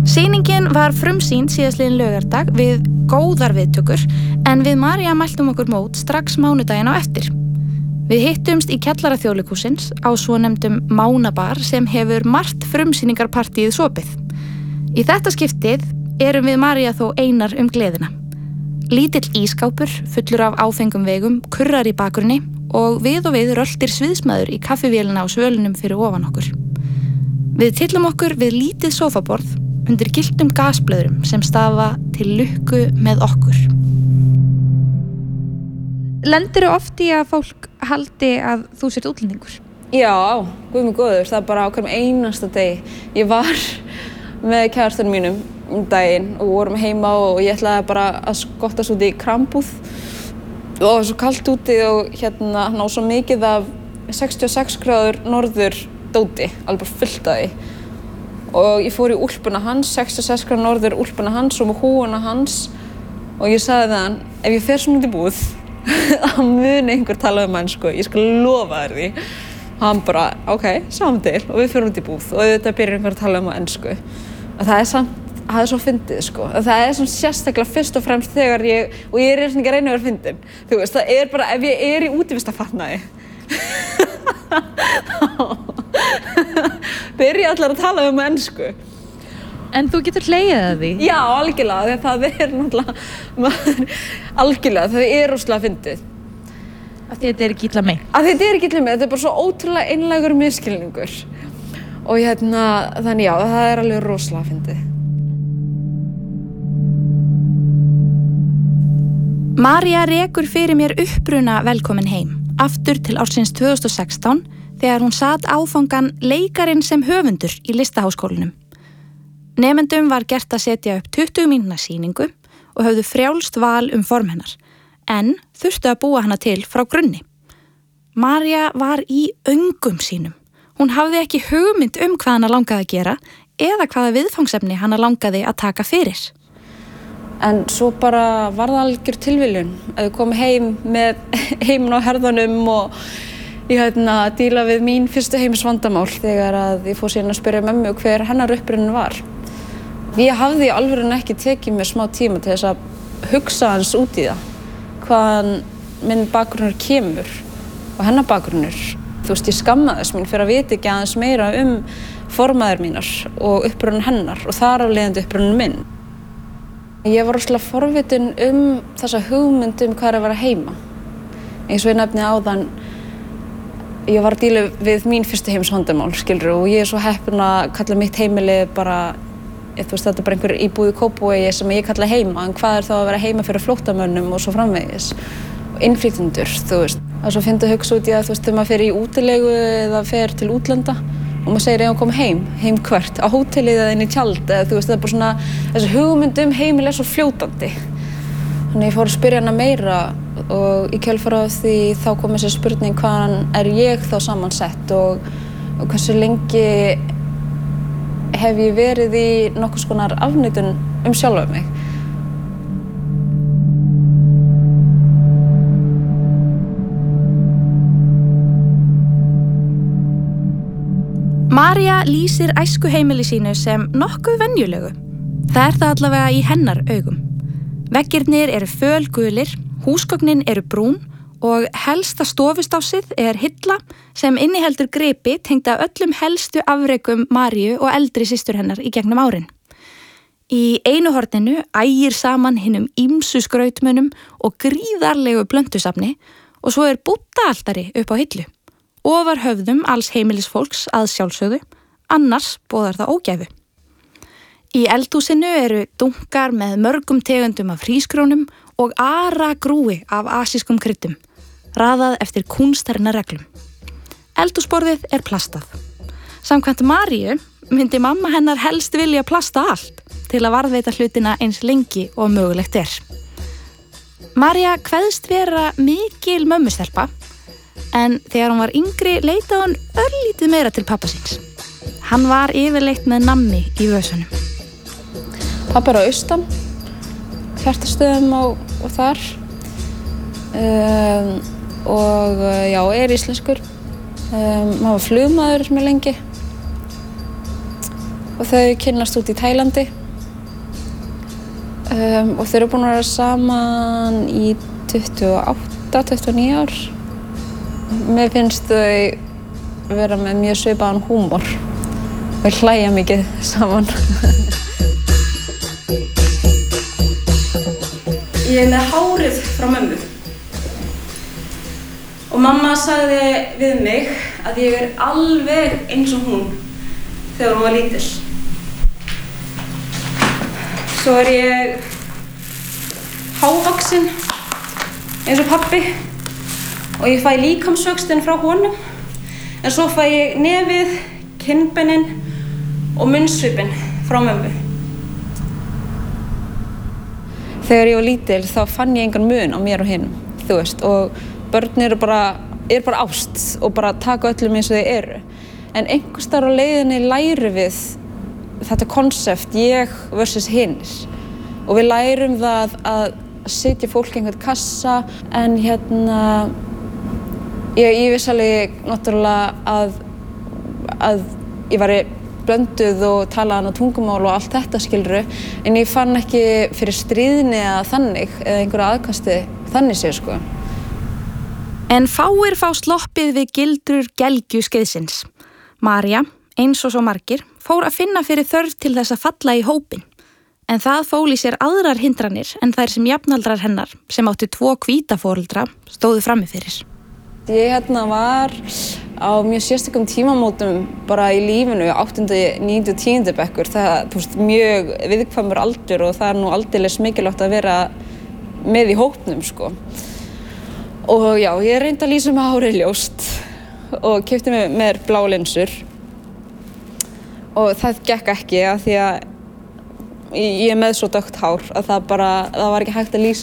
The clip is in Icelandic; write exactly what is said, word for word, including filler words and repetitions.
Sýningin var frumsýnd síðastliðinn laugardag við góðar viðtökur en við María mæltum okkur mót strax mánudaginn á eftir. Við hittumst í kjallara Þjóðleikhússins á svonefndum Mánabar sem hefur margt frumsýningarpartíið sopið. Í þetta skiptið erum við María þó einar um gleðina. Lítill ískápur fullur af áfengum vegum kurrar í bakgrunni og við og við röltir sviðsmaður í kaffivélina á svölunum fyrir ofan okkur. Við tyllum okkur við lítið sófaborð undir gylltum gasblöðrum sem stafa til lukku með okkur. Lendirðu oft í að fólk haldi að þú sért útlendingur? Já, guð mig góður, það er bara á hverjum einasta degi. Ég var með kærastunum mínum um daginn og vorum heima og ég ætlaði bara að skottast út í krambúð og það var svo kalt úti og hérna hann á svo mikið af sextíu og sex gráður norður dóti, alveg bara fullt af því. Og ég fór í úlpuna hans, sextíu og sex gráður norður úlpuna hans og með húuna hans og ég sagði við hann, ef ég fer svona út í búð þá muni einhver tala um ensku, ég skal lofa þér því. Og hann bara, ok, sjáum til og við fyrir út í búð og auðvitað byrjar einhver að tala um ensku. Og það er samt, það er svo fyndið sko. Það er svona sérstaklega fyrst og fremst þegar ég, og ég er ekki að reyna að vera fyndin. Þú veist, það er bara ef ég er í útivistarfatnaði. Byrja allar að tala um ensku. En þú getur hlegið að því? Já, algjörlega, því það er náttúrulega, algjörlega, það er rosalega fyndið. Af því þetta er ekki illa meint? Af því þetta er ekki illa meint, þetta er bara svo ótrúlega einlægur misskilningur. Og hérna, þannig já, það er alveg rosalega fyndið. María rekur fyrir mér uppruna velkomin heim, aftur til ársins tvö þúsund og sextán, þegar hún sat áfangan leikarinn sem höfundur í Listaháskólanum. Nemendum var gert að setja upp tuttugu mínútna sýningu og höfðu frjálst val um form hennar, en þurftu að búa hana til frá grunni. María var í öngum sínum. Hún hafði ekki hugmynd um hvað hana langaði að gera eða hvaða viðfangsefni hana langaði að taka fyrir. En svo bara var það algjör tilviljun að ég kom heim með heiminn á herðunum og ég hérna að díla við mín fyrstu heimsvandamál þegar að ég fór síðan að spyrja mömmu hver hennar upprunnin var. Ég hafði í alvörunni ekki tekið mér smá tíma til þess að hugsa hans út í það, hvaðan minn bakgrunnur kemur og hennar bakgrunnur. Þú veist, ég skammaðist mín fyrir að vita ekki aðeins meira um formaðir mínar og upprunnin hennar og þar af leiðandi upprunnin minn. Ég var rosalega forvitin um þessa hugmynd um hvað er að vera heima. Eins og ég nefni áðan, ég var að díla við mín fyrstu heimsvandamál, skilur, og ég er svo heppin að kalla mitt heimili bara, þú veist, þetta er bara einhver íbúð í Kópavogi sem ég kalla heima, en hvað er þá að vera heima fyrir flóttamönnum og svo framvegis. Og innflytjendur, þú veist. Það er svo fyndið að hugsa út í að, þú veist, þegar maður fer í útilegu eða fer til útlanda og maður segir ef hann kom heim, heim hvert, á hótelið eða inn í tjald, eða þú veist, það er bara svona, þessi hugmynd um heimil er svo fljótandi. Þannig ég fór að spyrja hana meira og í kjölfar á því þá kom þessi spurning hvaðan er ég þá samansett og, og hversu lengi hef ég verið í nokkurs konar afneitun um sjálfa mig. María lýsir æskuheimili sínu sem nokkuð venjulegu. Það er það allavega í hennar augum. Veggirnir eru fölgulir, húsgögnin eru brún og helsta stofustásið er hilla sem inniheldur gripi tengda öllum helstu afrekum Maríu og eldri systur hennar í gegnum árin. Í einu horninu ægir saman hinum ýmsu skrautmunum og gríðarlegu blöndusafni og svo er búddaaltari upp á hillu. Ofar höfðum alls heimilisfólks að sjálfsögðu, annars boðar það ógæfu. Í eldhúsinu eru dunkar með mörgum tegundum af hrísgrjónum og aragrúi af asískum kryddum, raðað eftir kúnstarinnar reglum. Eldhúsborðið er plastað. Samkvæmt Maríu myndi mamma hennar helst vilja plasta allt til að varðveita hlutina eins lengi og mögulegt er. María kveðst vera mikil mömmustelpa, en þegar hún var yngri leitaði hún örlítið meira til pappa síns. Hann var yfirleitt með nammi í vösunum. Pappa er á austan, hjartastöðum og, og þar um, og já, er íslenskur. Um, hann var flugmaður með lengi og þau kynnast út í Tælandi um, og þau eru búin að vera saman í tuttugu og átta til tuttugu og níu ár. Mér finnst þau vera með mjög svipaðan húmor og hlæja mikið saman. Ég er með hárið frá mömmu og mamma sagði við mig að ég er alveg eins og hún þegar hún var lítil. Svo er ég hávaxin eins og pabbi og ég fæ líkamsvöxtinn frá honum en svo fæ ég nefið, kinnbeinin og munnsvipinn frá mömmu. Þegar ég var lítil þá fann ég engan mun á mér og hinum, þú veist, og börn eru bara, er bara ást og bara taka öllum eins og þau eru. En einhvers staðar á leiðinni lærum við þetta konsept ég versus hinnir og við lærum það að setja fólk í einhvern kassa en hérna ég, ég viss alveg náttúrulega að, að ég væri blönduð og talaði á tungumál og allt þetta skiluru en ég fann ekki fyrir stríðni eða þannig eða einhverja aðkasti þannig séð sko. En fáir fá sloppið við gildrur gelgju skeiðsins. María, eins og svo margir, fór að finna fyrir þörf til þess að falla í hópinn. En það fól í sér aðrar hindranir en þær sem jafnaldrar hennar, sem áttu tvo hvítaforeldra, stóðu frammi fyrir. Ég hérna var á mjög sérstökum tímamótum bara í lífinu, áttundi, níundi og tíundi bekkur. Það er þú veist, mjög viðkvæmur aldur og það er nú aldeilis mikilvægt að vera með í hópnum, sko. Og já, ég reyndi að lýsa með hárið ljóst og keypti mér, mér blá linsur og það gekk ekki af því að ég er með svo dökkt hár að það bara, það var ekki hægt að lýsa